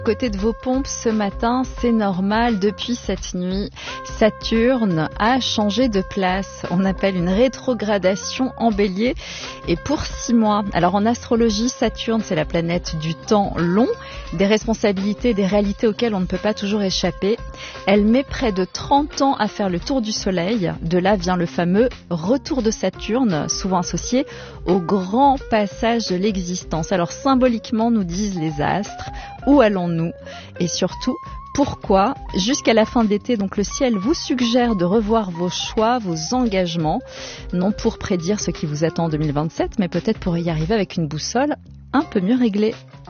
Côté de vos pompes ce matin, c'est normal, depuis cette nuit, Saturne a changé de place. On appelle une rétrogradation en Bélier et pour 6 mois. Alors en astrologie, Saturne, c'est la planète du temps long, des responsabilités, des réalités auxquelles on ne peut pas toujours échapper. Elle met près de 30 ans à faire le tour du Soleil. De là vient le fameux retour de Saturne, souvent associé au grand passage de l'existence. Alors symboliquement, nous disent les astres, où allons-nous? Et surtout, pourquoi? Jusqu'à la fin de l'été, donc le ciel vous suggère de revoir vos choix, vos engagements, non pour prédire ce qui vous attend en 2027, mais peut-être pour y arriver avec une boussole un peu mieux réglée.